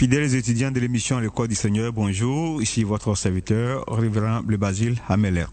Fidèles étudiants de l'émission L'École du Seigneur, bonjour. Ici votre serviteur, Révérend Bleu Basile Hameler.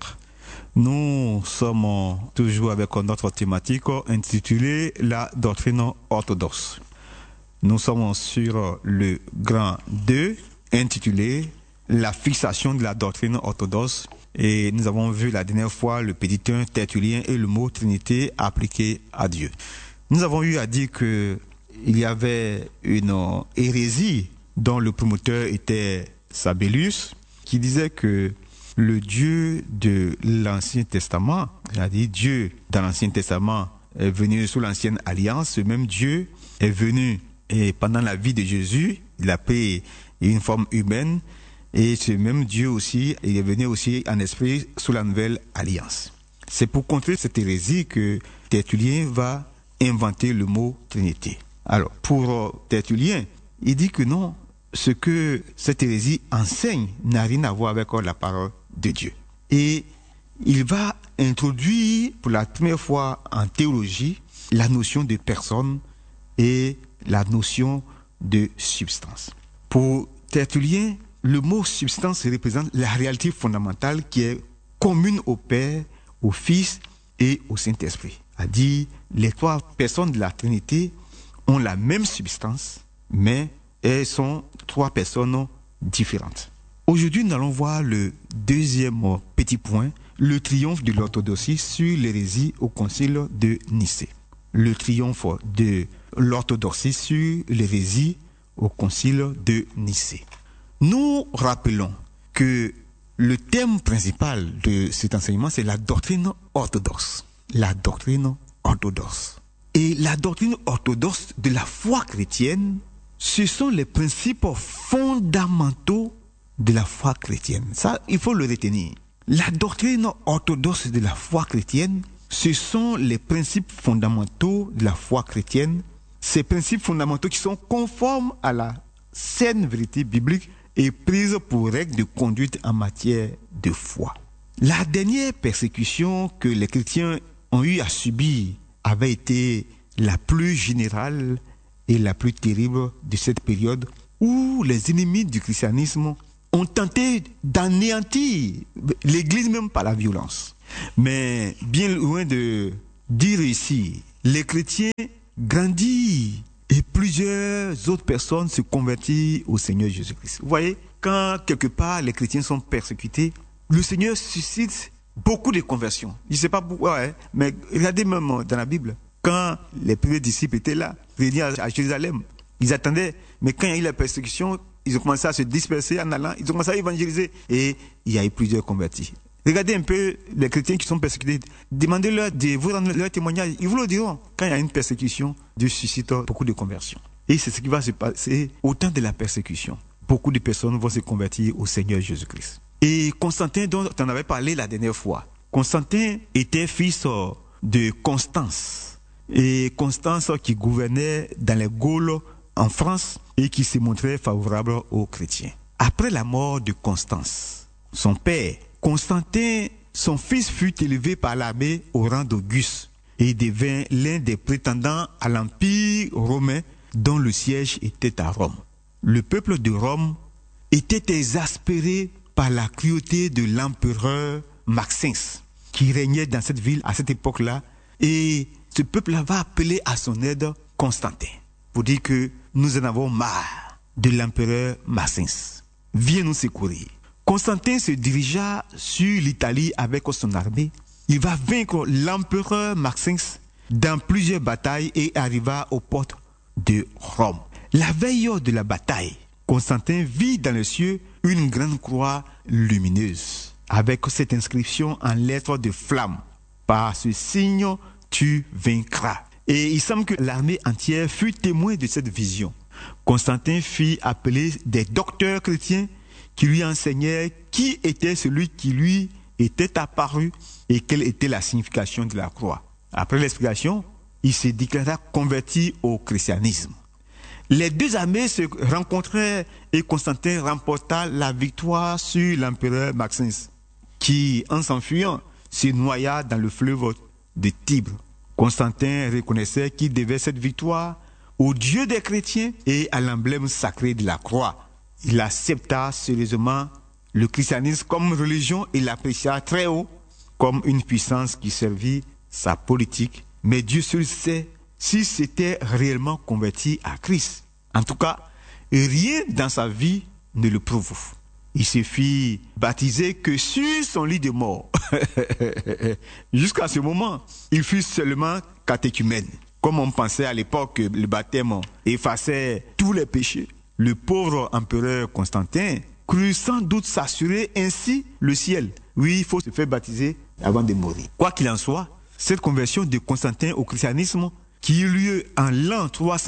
Nous sommes toujours avec notre thématique intitulée La doctrine orthodoxe. Nous sommes sur le grand 2 intitulé La fixation de la doctrine orthodoxe. Et nous avons vu la dernière fois le petit 1 Tertullien et le mot Trinité appliqué à Dieu. Nous avons eu à dire que il y avait une hérésie dont le promoteur était Sabellius, qui disait que le Dieu de l'Ancien Testament, c'est-à-dire Dieu dans l'Ancien Testament est venu sous l'Ancienne Alliance, ce même Dieu est venu et pendant la vie de Jésus, il a pris une forme humaine et ce même Dieu aussi, il est venu aussi en esprit sous la Nouvelle Alliance. C'est pour contrer cette hérésie que Tertullien va inventer le mot Trinité. Alors, pour Tertullien, il dit que non, ce que cette hérésie enseigne n'a rien à voir avec la parole de Dieu. Et il va introduire pour la première fois en théologie la notion de personne et la notion de substance. Pour Tertullien, le mot substance représente la réalité fondamentale qui est commune au Père, au Fils et au Saint-Esprit. C'est-à-dire, les trois personnes de la Trinité ont la même substance, mais elles sont trois personnes différentes. Aujourd'hui, nous allons voir le deuxième petit point, le triomphe de l'orthodoxie sur l'hérésie au concile de Nicée. Le triomphe de l'orthodoxie sur l'hérésie au concile de Nicée. Nous rappelons que le thème principal de cet enseignement, c'est la doctrine orthodoxe. La doctrine orthodoxe. Et la doctrine orthodoxe de la foi chrétienne, ce sont les principes fondamentaux de la foi chrétienne. Ça, il faut le retenir. La doctrine orthodoxe de la foi chrétienne, ce sont les principes fondamentaux de la foi chrétienne. Ces principes fondamentaux qui sont conformes à la saine vérité biblique et prises pour règle de conduite en matière de foi. La dernière persécution que les chrétiens ont eu à subir avait été la plus générale et la plus terrible de cette période où les ennemis du christianisme ont tenté d'anéantir l'Église même par la violence. Mais bien loin de dire ici, les chrétiens grandissent et plusieurs autres personnes se convertissent au Seigneur Jésus-Christ. Vous voyez, quand quelque part les chrétiens sont persécutés, le Seigneur suscite beaucoup de conversions. Je ne sais pas pourquoi, mais regardez même dans la Bible, quand les premiers disciples étaient là, réunis à Jérusalem, ils attendaient, mais quand il y a eu la persécution, ils ont commencé à se disperser en allant, ils ont commencé à évangéliser, et il y a eu plusieurs convertis. Regardez un peu les chrétiens qui sont persécutés, demandez-leur de vous rendre leur témoignage, ils vous le diront. Quand il y a une persécution, Dieu suscite beaucoup de conversions. Et c'est ce qui va se passer au temps de la persécution. Beaucoup de personnes vont se convertir au Seigneur Jésus-Christ. Et Constantin, dont on avait parlé la dernière fois, Constantin était fils de Constance. Et Constance qui gouvernait dans les Gaules en France et qui se montrait favorable aux chrétiens. Après la mort de Constance, son père, Constantin, son fils fut élevé par l'armée au rang d'Auguste et devint l'un des prétendants à l'Empire romain dont le siège était à Rome. Le peuple de Rome était exaspéré par la cruauté de l'empereur Maxence qui régnait dans cette ville à cette époque-là, et ce peuple-là va appeler à son aide Constantin pour dire que nous en avons marre de l'empereur Maxence. Viens nous secourir. Constantin se dirigea sur l'Italie avec son armée. Il va vaincre l'empereur Maxence dans plusieurs batailles et arriva aux portes de Rome. La veille de la bataille, Constantin vit dans les cieux une grande croix lumineuse avec cette inscription en lettres de flamme. Par ce signe, tu vaincras. Et il semble que l'armée entière fut témoin de cette vision. Constantin fit appeler des docteurs chrétiens qui lui enseignaient qui était celui qui lui était apparu et quelle était la signification de la croix. Après l'explication, il se déclara converti au christianisme. Les deux armées se rencontrèrent et Constantin remporta la victoire sur l'empereur Maxence, qui, en s'enfuyant, se noya dans le fleuve de Tibre. Constantin reconnaissait qu'il devait cette victoire au Dieu des chrétiens et à l'emblème sacré de la croix. Il accepta sérieusement le christianisme comme religion et l'apprécia très haut comme une puissance qui servit sa politique. Mais Dieu seul sait s'il s'était réellement converti à Christ. En tout cas, rien dans sa vie ne le prouve. Il se fit baptiser que sur son lit de mort. Jusqu'à ce moment, il fut seulement catéchumène. Comme on pensait à l'époque que le baptême effaçait tous les péchés, le pauvre empereur Constantin crut sans doute s'assurer ainsi le ciel. Oui, il faut se faire baptiser avant de mourir. Quoi qu'il en soit, cette conversion de Constantin au christianisme, qui eut lieu en l'an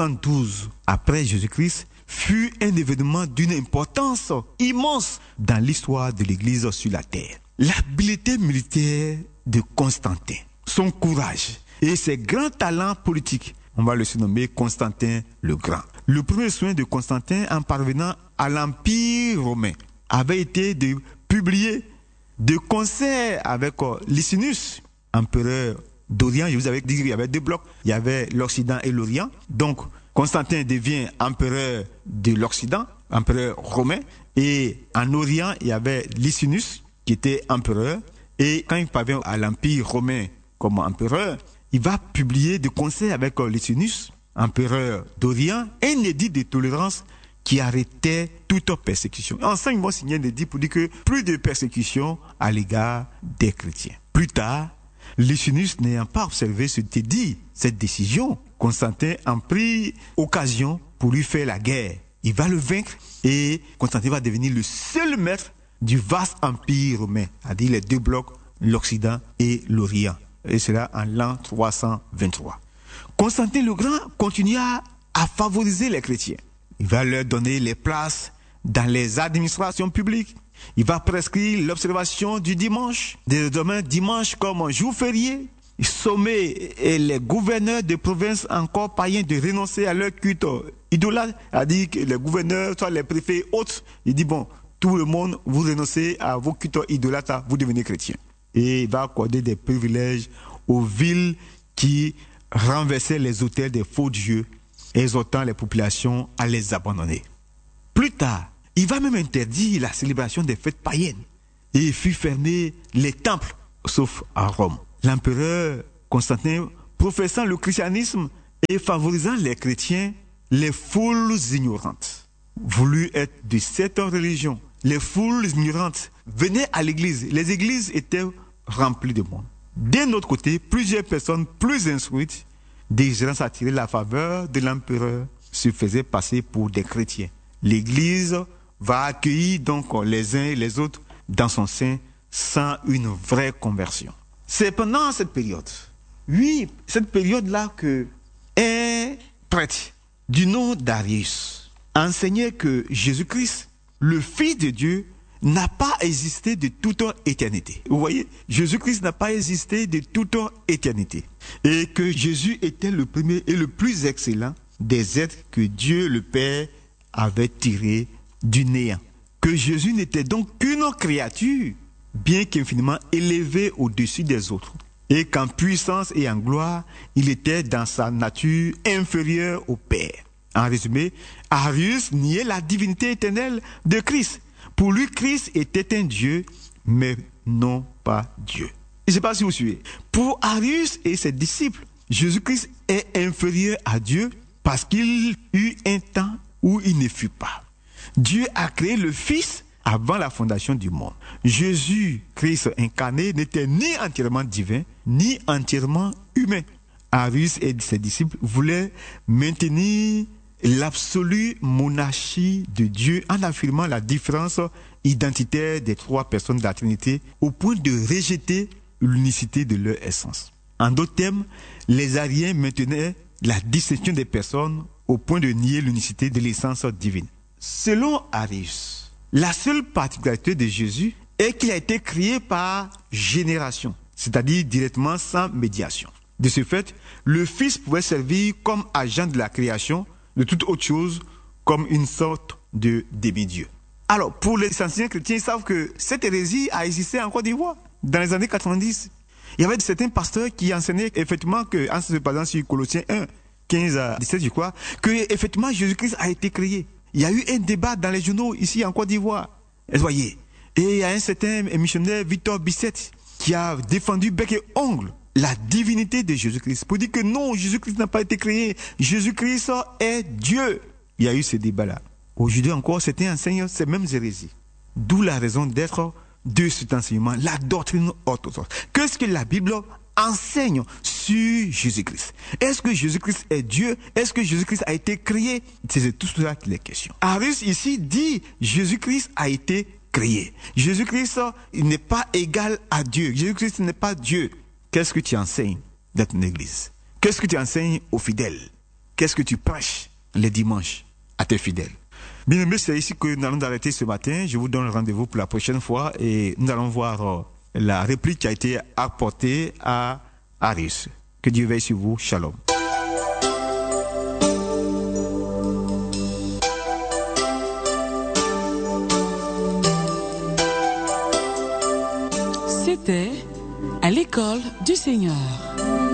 312 après Jésus-Christ, fut un événement d'une importance immense dans l'histoire de l'Église sur la terre. L'habileté militaire de Constantin, son courage et ses grands talents politiques, on va le surnommer Constantin le Grand. Le premier soin de Constantin en parvenant à l'Empire romain avait été de publier de concert avec Licinius, empereur d'Orient. Je vous avais dit qu'il y avait deux blocs, il y avait l'Occident et l'Orient. Donc, Constantin devient empereur de l'Occident, empereur romain, et en Orient, il y avait Licinius, qui était empereur, et quand il parvient à l'Empire romain comme empereur, il va publier de concert avec Licinius, empereur d'Orient, un édit de tolérance qui arrêtait toute persécution. Ensemble, ils vont signer un édit pour dire que plus de persécution à l'égard des chrétiens. Plus tard, Licinius n'ayant pas observé cet édit, cette décision, Constantin en prit occasion pour lui faire la guerre. Il va le vaincre et Constantin va devenir le seul maître du vaste empire romain, c'est-à-dire les deux blocs, l'Occident et l'Orient. Et cela en l'an 323. Constantin le Grand continua à favoriser les chrétiens. Il va leur donner les places dans les administrations publiques. Il va prescrire l'observation du dimanche, désormais dimanche comme jour férié. Il sommet les gouverneurs de provinces encore païens de renoncer à leur culte idolâtre. C'est-à-dire que les gouverneurs, soit les préfets, autres, il dit bon, tout le monde, vous renoncez à vos cultes idolâtres, vous devenez chrétiens. Et il va accorder des privilèges aux villes qui renversaient les autels des faux dieux, exhortant les populations à les abandonner. Plus tard, il va même interdire la célébration des fêtes païennes et il fit fermer les temples, sauf à Rome. L'empereur Constantin, professant le christianisme et favorisant les chrétiens, les foules ignorantes voulut être de cette religion. Les foules ignorantes venaient à l'église. Les églises étaient remplies de monde. D'un autre côté, plusieurs personnes plus instruites, désirant s'attirer la faveur de l'empereur, se faisaient passer pour des chrétiens. L'église va accueillir donc les uns et les autres dans son sein sans une vraie conversion. C'est pendant cette période, oui, cette période-là que un prêtre du nom d'Arius enseignait que Jésus-Christ, le Fils de Dieu, n'a pas existé de toute éternité. Vous voyez, Jésus-Christ n'a pas existé de toute éternité. Et que Jésus était le premier et le plus excellent des êtres que Dieu le Père avait tirés du néant. Que Jésus n'était donc qu'une créature, bien qu'infiniment élevé au-dessus des autres. Et qu'en puissance et en gloire, il était dans sa nature inférieure au Père. En résumé, Arius niait la divinité éternelle de Christ. Pour lui, Christ était un Dieu, mais non pas Dieu. Je ne sais pas si vous suivez. Pour Arius et ses disciples, Jésus-Christ est inférieur à Dieu parce qu'il eut un temps où il ne fut pas. Dieu a créé le Fils avant la fondation du monde. Jésus-Christ incarné n'était ni entièrement divin, ni entièrement humain. Arius et ses disciples voulaient maintenir l'absolue monarchie de Dieu en affirmant la différence identitaire des trois personnes de la Trinité au point de rejeter l'unicité de leur essence. En d'autres termes, les Ariens maintenaient la distinction des personnes au point de nier l'unicité de l'essence divine. Selon Arius, la seule particularité de Jésus est qu'il a été créé par génération, c'est-à-dire directement sans médiation. De ce fait, le Fils pouvait servir comme agent de la création de toute autre chose, comme une sorte de demi-dieu. Alors, pour les anciens chrétiens, ils savent que cette hérésie a existé en Côte d'Ivoire, dans les années 90. Il y avait certains pasteurs qui enseignaient effectivement que, en se basant sur Colossiens 1, 15 à 17, je crois, que effectivement Jésus-Christ a été créé. Il y a eu un débat dans les journaux ici en Côte d'Ivoire. Vous voyez. Et il y a un certain missionnaire, Victor Bissette, qui a défendu bec et ongle la divinité de Jésus-Christ pour dire que non, Jésus-Christ n'a pas été créé. Jésus-Christ est Dieu. Il y a eu ce débat-là. Aujourd'hui encore, certains enseignent ces mêmes hérésies. D'où la raison d'être de cet enseignement, la doctrine orthodoxe. Qu'est-ce que la Bible enseigne sur Jésus-Christ? Est-ce que Jésus-Christ est Dieu? Est-ce que Jésus-Christ a été créé? C'est tout cela qu'il est question. Arius ici dit Jésus-Christ a été créé. Jésus-Christ n'est pas égal à Dieu. Jésus-Christ n'est pas Dieu. Qu'est-ce que tu enseignes dans ton église? Qu'est-ce que tu enseignes aux fidèles? Qu'est-ce que tu prêches les dimanches à tes fidèles? Bien aimé, c'est ici que nous allons arrêter ce matin. Je vous donne rendez-vous pour la prochaine fois et nous allons voir la réplique qui a été apportée à Arius. Que Dieu veille sur vous. Shalom. C'était à l'école du Seigneur.